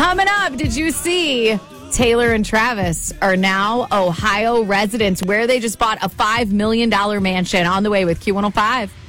Coming up, did you see Taylor and Travis are now Ohio residents where they just bought a $5 million mansion? On the way with Q105.